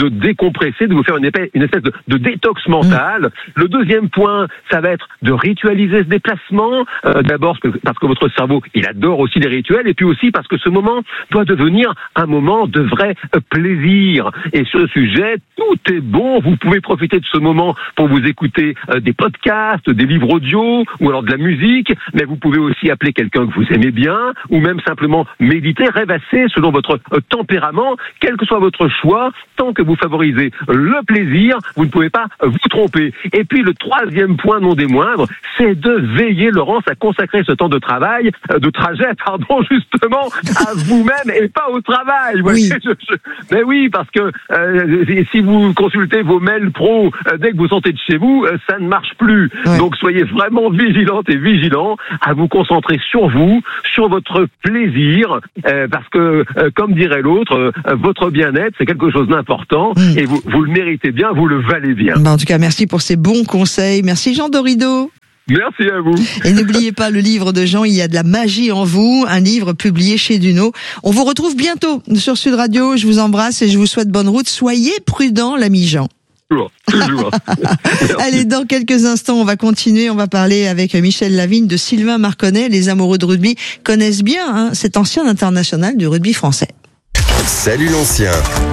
décompresser, de vous faire une, épais, une espèce de, de détox mentale. Mmh. Le deuxième point, ça va être de ritualiser ce déplacement. Euh, d'abord parce que, parce que votre cerveau, il adore aussi les rituels, et puis aussi parce que ce moment doit devenir un moment de vrai plaisir. Et sur ce sujet, tout est bon. Vous pouvez profiter de ce moment pour vous écouter euh, des podcasts, des livres audio, ou alors de la musique, mais vous pouvez aussi appeler quelqu'un que vous aimez bien, ou même simplement méditer, rêvasser selon votre euh, tempérament, quel que soit votre choix, tant que vous favorisez le plaisir, vous ne pouvez pas euh, vous tromper. Et puis le troisième point, non des moindres, c'est de veiller, Laurence, à consacrer ce temps de travail, euh, de trajet, pardon, justement, à vous-même et pas au travail. Oui. Je, je, mais oui, parce que euh, si vous consultez vos mails pro euh, dès que vous sortez de chez vous, euh, ça ne marche plus. Ouais. Donc soyez vraiment vigilantes et vigilants à vous concentrer sur vous, sur votre plaisir, euh, parce que, euh, comme dirait l'autre, euh, votre bien-être, c'est quelque chose d'important, mmh. et vous, vous le méritez bien, vous le valez bien. Bah en tout cas, merci pour ces bons conseils. Merci Jean Dorido. Merci à vous. Et n'oubliez pas le livre de Jean, Il y a de la magie en vous, un livre publié chez Duno. On vous retrouve bientôt sur Sud Radio. Je vous embrasse et je vous souhaite bonne route. Soyez prudent, l'ami Jean. Toujours, toujours. Allez, dans quelques instants, on va continuer. On va parler avec Michel Lavigne de Sylvain Marconnet. Les amoureux de rugby connaissent bien hein, cet ancien international du rugby français. Salut l'ancien.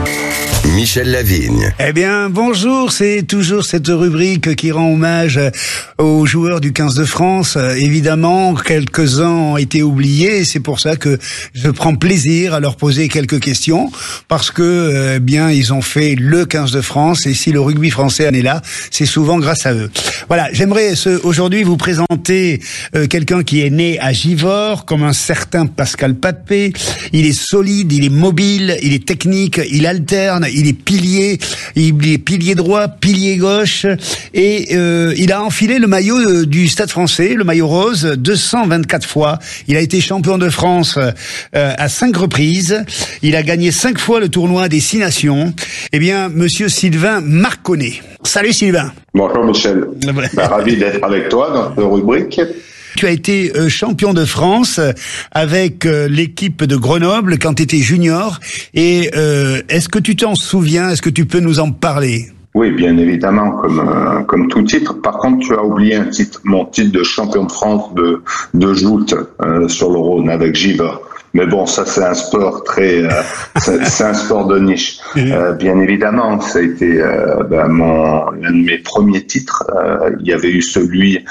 Michel Lavigne. Eh bien, bonjour, c'est toujours cette rubrique qui rend hommage aux joueurs du quinze de France. Évidemment, quelques-uns ont été oubliés et c'est pour ça que je prends plaisir à leur poser quelques questions parce que, eh bien, ils ont fait le quinze de France et si le rugby français en est là, c'est souvent grâce à eux. Voilà, j'aimerais ce, aujourd'hui vous présenter euh, quelqu'un qui est né à Givors, comme un certain Pascal Papé. Il est solide, il est mobile, il est technique, il alterne, il est pilier, il est pilier droit, pilier gauche, et euh, il a enfilé le maillot du Stade Français, le maillot rose, deux cent vingt-quatre fois. Il a été champion de France euh, à cinq reprises. Il a gagné cinq fois le tournoi des Six Nations. Eh bien, Monsieur Sylvain Marconnet. Salut Sylvain. Bonjour Michel. Ben, ravi d'être avec toi dans cette rubrique. Tu as été euh, champion de France avec euh, l'équipe de Grenoble quand tu étais junior. Et euh, est-ce que tu t'en souviens? Est-ce que tu peux nous en parler? Oui, bien évidemment, comme euh, comme tout titre. Par contre, tu as oublié un titre, mon titre de champion de France de de joute euh, sur le Rhône avec Givors. Mais bon, ça c'est un sport très, euh, c'est, c'est un sport de niche. Euh, bien évidemment, ça a été euh, ben, mon l'un de mes premiers titres. Euh, il y avait eu celui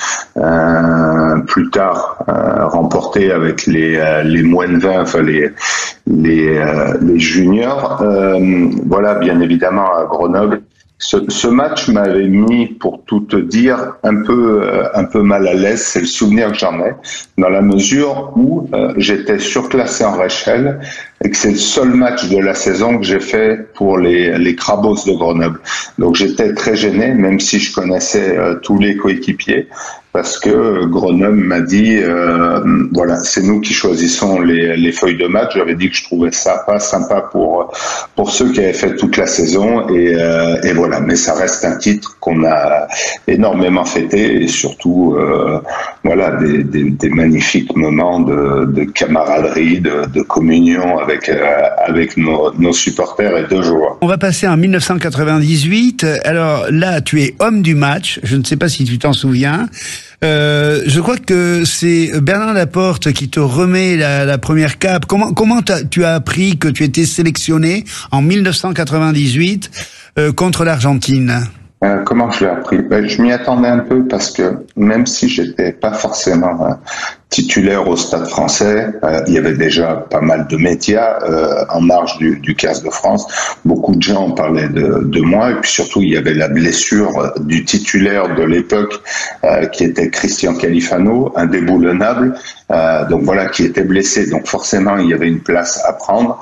euh, plus tard euh, remporté avec les euh, les moins de vingt, enfin les les euh, les juniors. Euh, voilà, bien évidemment à Grenoble. Ce, ce match m'avait mis, pour tout te dire, un peu euh, un peu mal à l'aise. C'est le souvenir que j'en ai, dans la mesure où euh, j'étais surclassé en Réchelle et que c'est le seul match de la saison que j'ai fait pour les les Crabos de Grenoble. Donc j'étais très gêné, même si je connaissais euh, tous les coéquipiers, parce que Grenoble m'a dit, euh, voilà, c'est nous qui choisissons les, les feuilles de match. J'avais dit que je trouvais ça pas sympa pour pour ceux qui avaient fait toute la saison, et, euh, et voilà. Mais ça reste un titre qu'on a énormément fêté, et surtout, euh, voilà, des, des, des magnifiques moments de, de camaraderie, de, de communion avec euh, avec nos, nos supporters et de joueurs. On va passer en mille neuf cent quatre-vingt-dix-huit. Alors là, tu es homme du match. Je ne sais pas si tu t'en souviens. Euh, je crois que c'est Bernard Laporte qui te remet la, la première cape. Comment, comment tu as appris que tu étais sélectionné en mille neuf cent quatre-vingt-dix-huit euh, contre l'Argentine? Euh, comment je l'ai appris? Ben, je m'y attendais un peu parce que même si j'étais pas forcément euh, titulaire au Stade Français, euh, il y avait déjà pas mal de médias euh, en marge du, du quinze de France. Beaucoup de gens parlaient de, de moi, et puis surtout il y avait la blessure du titulaire de l'époque euh, qui était Christian Califano, indéboulonnable, euh, donc voilà, qui était blessé. Donc forcément il y avait une place à prendre.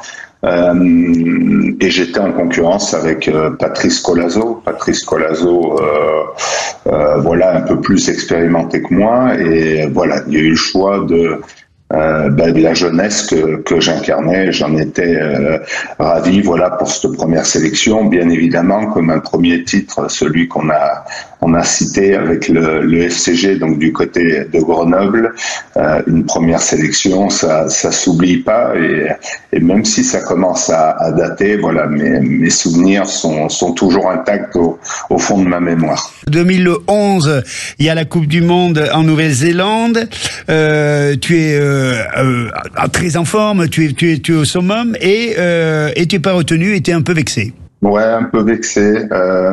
Euh, et j'étais en concurrence avec euh, Patrice Colazo. Patrice Colazo, euh, euh, voilà, un peu plus expérimenté que moi, et voilà, il y a eu le choix de euh, ben, de la jeunesse que, que j'incarnais. J'en étais euh, ravi, voilà, pour cette première sélection. Bien évidemment, comme un premier titre, celui qu'on a on a cité avec le, le F C G, donc du côté de Grenoble, euh, une première sélection, ça ça s'oublie pas, et, et même si ça commence à, à dater, voilà, mes, mes souvenirs sont sont toujours intacts au, au fond de ma mémoire. deux mille onze, il y a la Coupe du Monde en Nouvelle-Zélande. Euh, tu es euh, euh, très en forme, tu es tu es tu es au summum, et euh, et tu es pas retenu, et tu es un peu vexé. Ouais, un peu vexé. Euh,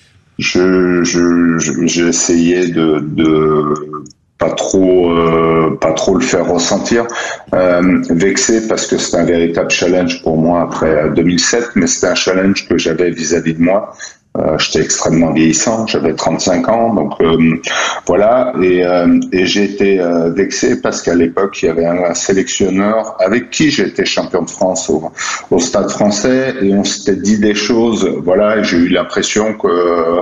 je je je- j'ai essayé de de pas trop euh, pas trop le faire ressentir. Euh, vexé parce que c'est un véritable challenge pour moi après deux mille sept, mais c'était un challenge que j'avais vis-à-vis de moi. Euh, j'étais extrêmement vieillissant, j'avais trente-cinq ans, donc euh, voilà, et, euh, et j'ai été euh, vexé parce qu'à l'époque il y avait un, un sélectionneur avec qui j'étais champion de France au, au Stade Français, et on s'était dit des choses, voilà, et j'ai eu l'impression que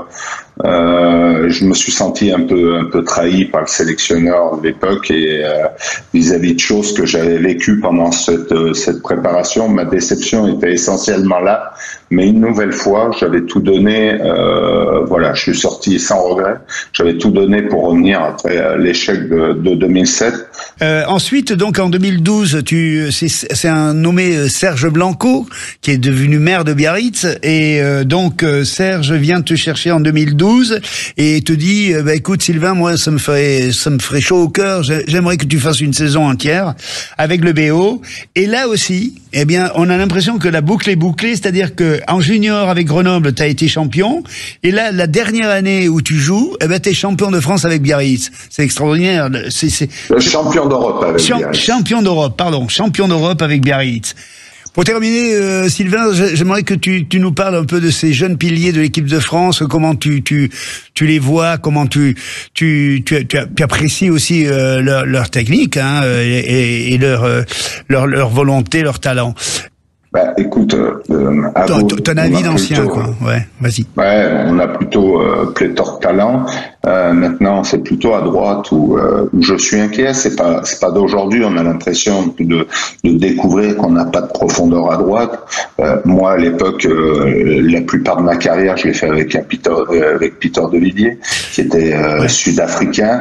euh, je me suis senti un peu un peu trahi par le sélectionneur de l'époque, et euh, vis-à-vis de choses que j'avais vécues pendant cette euh, cette préparation. Ma déception était essentiellement là, mais une nouvelle fois, j'avais tout donné. Euh, voilà, je suis sorti sans regret. J'avais tout donné pour revenir après euh, l'échec de, de deux mille sept. Euh, ensuite, donc en deux mille douze, tu c'est c'est un nommé Serge Blanco qui est devenu maire de Biarritz, et euh, donc euh, Serge vient te chercher en deux mille douze et te dit euh, bah écoute Sylvain, moi ça me ferait ça me ferait chaud au cœur, j'ai- j'aimerais que tu fasses une saison entière avec le B O. Et là aussi, eh bien, on a l'impression que la boucle est bouclée, c'est-à-dire que en junior avec Grenoble, tu as été champion, et là la dernière année où tu joues, eh ben tu es champion de France avec Biarritz. C'est extraordinaire, c'est c'est Le champion d'Europe avec Champ- Biarritz. Champion d'Europe, pardon, champion d'Europe avec Biarritz. Pour terminer, euh, Sylvain, j'ai- j'aimerais que tu, tu nous parles un peu de ces jeunes piliers de l'équipe de France, comment tu tu tu les vois, comment tu tu tu, tu, tu apprécies aussi euh, leur, leur technique, hein, euh, et, et leur, euh, leur leur volonté, leur talent. Bah, écoute, euh, euh, à Ton, vous, ton- ton on avis a d'ancien, plutôt- quoi. Ouais, vas-y. Ouais, on a plutôt euh, pléthore de talent. Euh, maintenant, c'est plutôt à droite où, euh, où je suis inquiet. C'est pas, c'est pas d'aujourd'hui. On a l'impression de, de découvrir qu'on n'a pas de profondeur à droite. Euh, moi, à l'époque, euh, la plupart de ma carrière, je l'ai fait avec un Peter, euh, avec Peter Devilliers, qui était euh, sud-africain,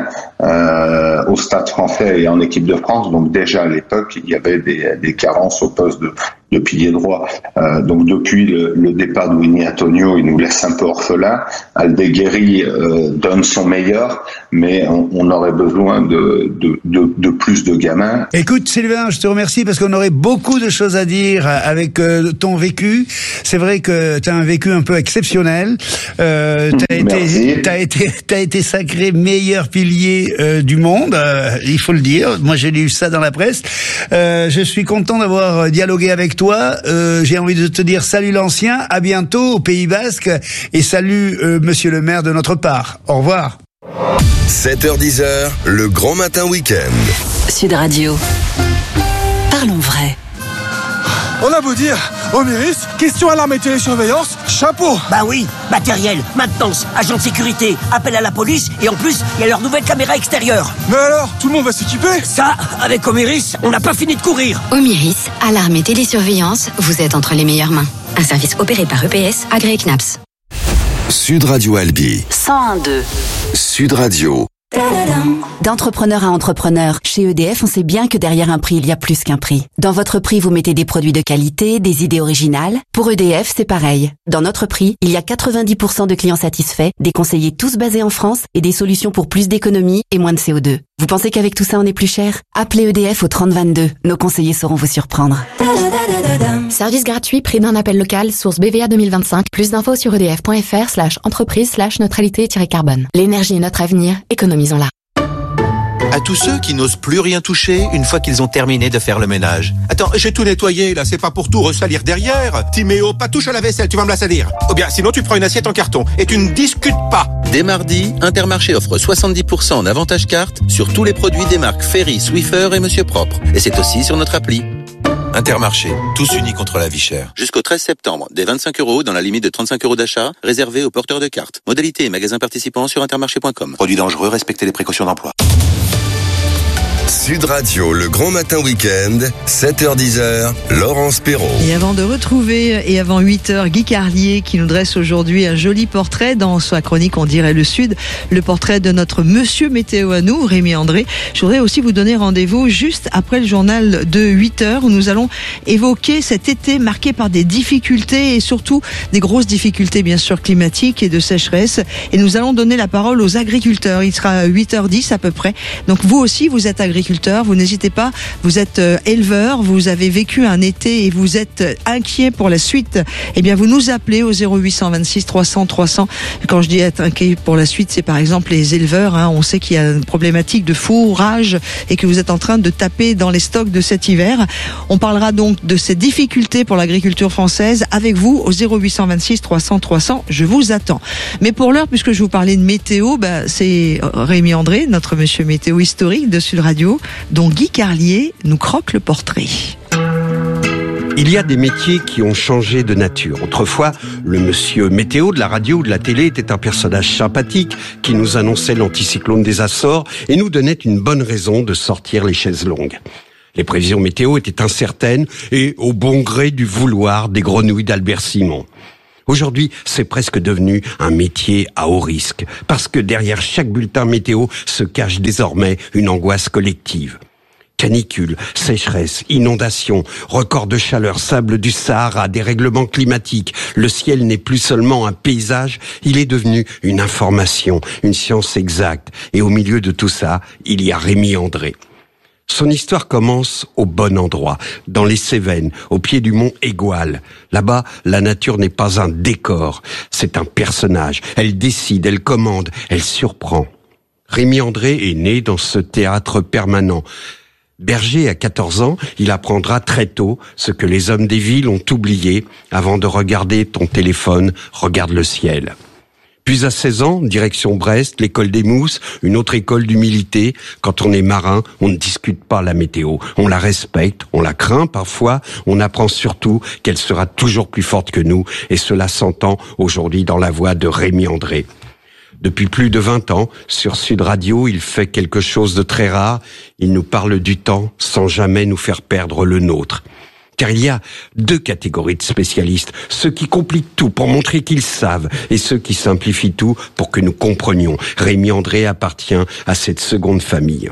euh, au Stade Français et en équipe de France. Donc déjà à l'époque, il y avait des, des carences au poste de, de pilier droit. Euh, donc depuis le, le départ de Winnie Antonio, il nous laisse un peu orphelin. Aldeguerri euh, donne son meilleur, mais on, on aurait besoin de, de, de, de plus de gamins. Écoute Sylvain, je te remercie parce qu'on aurait beaucoup de choses à dire avec euh, ton vécu. C'est vrai que tu as un vécu un peu exceptionnel. Euh, tu as été t'as été t'as été sacré meilleur pilier euh, du monde, euh, il faut le dire. Moi j'ai lu ça dans la presse. Euh, je suis content d'avoir dialogué avec toi. Euh, j'ai envie de te dire salut l'ancien, à bientôt au Pays Basque, et salut euh, monsieur le maire de notre part. Au revoir. sept heures dix, le grand matin week-end. Sud Radio. Parlons vrai. On a beau dire, Omiris, question alarme et télésurveillance, chapeau. Bah oui, matériel, maintenance, agent de sécurité, appel à la police, et en plus, il y a leur nouvelle caméra extérieure. Mais alors, tout le monde va s'équiper? Ça, avec Omiris, on n'a pas fini de courir. Omiris, alarme et télésurveillance, vous êtes entre les meilleures mains. Un service opéré par E P S, agréé C N A P S. Sud Radio Albi. cent un virgule deux. Sud Radio. D'entrepreneur à entrepreneur, chez E D F, on sait bien que derrière un prix, il y a plus qu'un prix. Dans votre prix, vous mettez des produits de qualité, des idées originales. Pour E D F, c'est pareil. Dans notre prix, il y a quatre-vingt-dix pour cent de clients satisfaits, des conseillers tous basés en France et des solutions pour plus d'économie et moins de C O deux. Vous pensez qu'avec tout ça, on est plus cher? Appelez E D F au trente vingt-deux. Nos conseillers sauront vous surprendre. Service gratuit, prix d'un appel local, source B V A deux mille vingt-cinq. Plus d'infos sur edf.fr slash entreprise slash neutralité-carbone. L'énergie est notre avenir, économisons-la. À tous ceux qui n'osent plus rien toucher une fois qu'ils ont terminé de faire le ménage. Attends, j'ai tout nettoyé, là, c'est pas pour tout ressalir derrière. Timéo, pas touche à la vaisselle, tu vas me la salir. Ou bien, sinon tu prends une assiette en carton et tu ne discutes pas. Dès mardi, Intermarché offre soixante-dix pour cent en avantage carte sur tous les produits des marques Ferry, Swiffer et Monsieur Propre. Et c'est aussi sur notre appli. Intermarché, tous unis contre la vie chère. Jusqu'au treize septembre, des vingt-cinq euros dans la limite de trente-cinq euros d'achat, réservés aux porteurs de cartes. Modalités et magasins participants sur intermarché point com. Produits dangereux, respectez les précautions d'emploi. Sud Radio, le grand matin week-end, sept heures dix, Laurence Perrault. Et avant de retrouver, et avant huit heures, Guy Carlier qui nous dresse aujourd'hui un joli portrait dans sa chronique On dirait le Sud, le portrait de notre monsieur météo à nous, Rémi André. Je voudrais aussi vous donner rendez-vous juste après le journal de huit heures où nous allons évoquer cet été marqué par des difficultés et surtout des grosses difficultés bien sûr climatiques et de sécheresse. Et nous allons donner la parole aux agriculteurs. Il sera huit heures dix à peu près. Donc vous aussi, vous êtes agriculteur, vous n'hésitez pas, vous êtes éleveur, vous avez vécu un été et vous êtes inquiet pour la suite. Eh bien, vous nous appelez au zéro huit cent vingt-six trois cents trois cents. Quand je dis être inquiet pour la suite, c'est par exemple les éleveurs. Hein, on sait qu'il y a une problématique de fourrage et que vous êtes en train de taper dans les stocks de cet hiver. On parlera donc de ces difficultés pour l'agriculture française avec vous au zéro huit cent vingt-six trois cents trois cents. Je vous attends. Mais pour l'heure, puisque je vous parlais de météo, bah, c'est Rémi André, notre monsieur météo historique de Sud Radio, dont Guy Carlier nous croque le portrait. Il y a des métiers qui ont changé de nature. Autrefois, le monsieur météo de la radio ou de la télé était un personnage sympathique qui nous annonçait l'anticyclone des Açores et nous donnait une bonne raison de sortir les chaises longues. Les prévisions météo étaient incertaines et au bon gré du vouloir des grenouilles d'Albert Simon. Aujourd'hui, c'est presque devenu un métier à haut risque, parce que derrière chaque bulletin météo se cache désormais une angoisse collective. Canicule, sécheresse, inondations, records de chaleur, sable du Sahara, dérèglements climatiques. Le ciel n'est plus seulement un paysage, il est devenu une information, une science exacte. Et au milieu de tout ça, il y a Rémi André. Son histoire commence au bon endroit, dans les Cévennes, au pied du mont Égual. Là-bas, la nature n'est pas un décor, c'est un personnage. Elle décide, elle commande, elle surprend. Rémi André est né dans ce théâtre permanent. Berger à quatorze ans, il apprendra très tôt ce que les hommes des villes ont oublié. Avant de regarder ton téléphone, regarde le ciel. Puis à seize ans, direction Brest, l'école des mousses, une autre école d'humilité. Quand on est marin, on ne discute pas la météo. On la respecte, on la craint parfois. On apprend surtout qu'elle sera toujours plus forte que nous. Et cela s'entend aujourd'hui dans la voix de Rémi André. Depuis plus de vingt ans, sur Sud Radio, il fait quelque chose de très rare. Il nous parle du temps sans jamais nous faire perdre le nôtre. Car il y a deux catégories de spécialistes, ceux qui compliquent tout pour montrer qu'ils savent et ceux qui simplifient tout pour que nous comprenions. Rémi André appartient à cette seconde famille.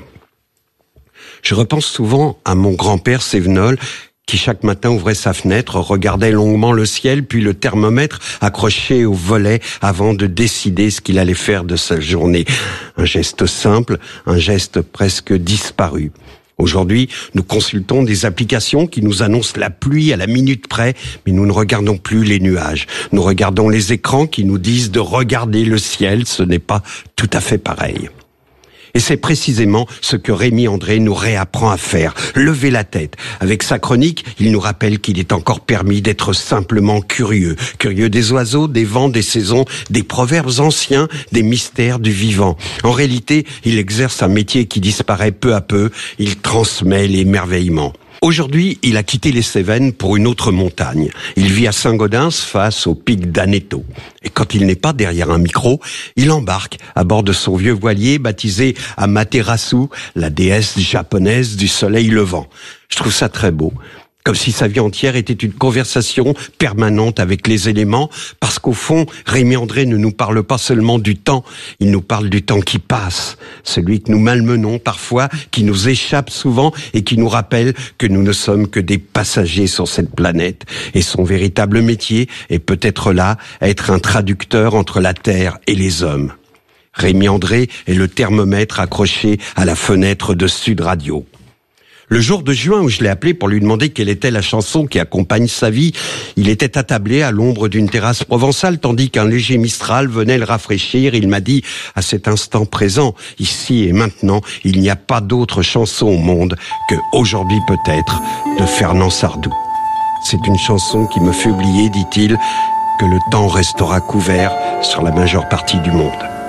Je repense souvent à mon grand-père Sévenol, qui chaque matin ouvrait sa fenêtre, regardait longuement le ciel, puis le thermomètre accroché au volet avant de décider ce qu'il allait faire de sa journée. Un geste simple, un geste presque disparu. Aujourd'hui, nous consultons des applications qui nous annoncent la pluie à la minute près, mais nous ne regardons plus les nuages. Nous regardons les écrans qui nous disent de regarder le ciel, ce n'est pas tout à fait pareil. Et c'est précisément ce que Rémi André nous réapprend à faire, lever la tête. Avec sa chronique, il nous rappelle qu'il est encore permis d'être simplement curieux. Curieux des oiseaux, des vents, des saisons, des proverbes anciens, des mystères du vivant. En réalité, il exerce un métier qui disparaît peu à peu. Il transmet l'émerveillement. Aujourd'hui, il a quitté les Cévennes pour une autre montagne. Il vit à Saint-Gaudens face au pic d'Aneto. Et quand il n'est pas derrière un micro, il embarque à bord de son vieux voilier baptisé Amaterasu, la déesse japonaise du soleil levant. Je trouve ça très beau. Comme si sa vie entière était une conversation permanente avec les éléments, parce qu'au fond, Rémi André ne nous parle pas seulement du temps, il nous parle du temps qui passe, celui que nous malmenons parfois, qui nous échappe souvent et qui nous rappelle que nous ne sommes que des passagers sur cette planète. Et son véritable métier est peut-être là, être un traducteur entre la Terre et les hommes. Rémi André est le thermomètre accroché à la fenêtre de Sud Radio. Le jour de juin où je l'ai appelé pour lui demander quelle était la chanson qui accompagne sa vie, il était attablé à l'ombre d'une terrasse provençale tandis qu'un léger mistral venait le rafraîchir. Il m'a dit, à cet instant présent, ici et maintenant, il n'y a pas d'autre chanson au monde que Aujourd'hui peut-être de Fernand Sardou. C'est une chanson qui me fait oublier, dit-il, que le temps restera couvert sur la majeure partie du monde.